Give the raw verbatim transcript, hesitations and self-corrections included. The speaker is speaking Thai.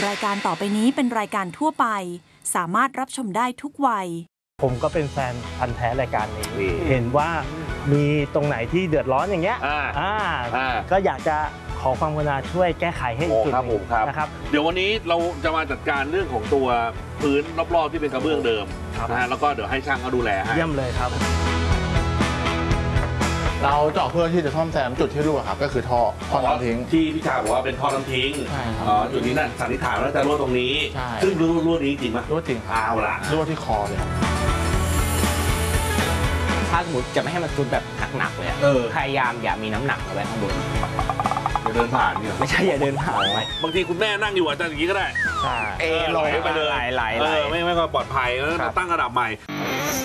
รายการต่อไปนี้เป็นรายการทั่วไปสามารถรับชมได้ทุกวัยผมก็เป็นแฟนพันธุ์แท้รายการนี้เห็นว่ามีตรงไหนที่เดือดร้อนอย่างเงี้ยอ่าก็อยากจะขอความกรุณาช่วยแก้ไขให้จุดนี้นะครับเดี๋ยววันนี้เราจะมาจัดการเรื่องของตัวพื้นรอบๆที่เป็นกระเบื้องเดิมนะฮะแล้วก็เดี๋ยวให้ช่างเขาดูแลให้เยี่ยมเลยครับเราเจาะเพื่อที่จะซ่อมแซมจุดที่รั่วครับก็คือท่อท่อน้ำทิ้งที่พี่ชาบอกว่าเป็นท่อน้ำทิ้งอ๋อจุดนี้นั่นสันนิษฐานว่าจะรั่วตรงนี้ซึ่งรั่วนี้จริงไหมรั่วจริงเอาละรั่วที่คอเลยถ้าสมมติจะไม่ให้มันซุดแบบหนักๆเลยพยายามอย่ามีน้ำหนักเอาไว้ข้างบนอย่าเดินผ่านนี่ไม่ใช่อย่าเดินผ่านไปบางทีคุณแม่นั่งอยู่อาจจะอย่างนี้ก็ได้เออลอยไปเลยไหลๆไม่ไม่ก็ปลอดภัยแล้วตั้งระดับใหม่